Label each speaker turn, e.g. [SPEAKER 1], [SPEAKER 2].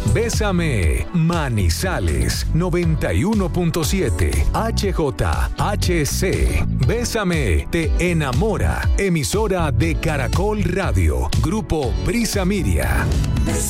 [SPEAKER 1] Bésame, Manizales 91.7 HJHC. Bésame, te enamora. Emisora de Caracol Radio. Grupo Prisa Media.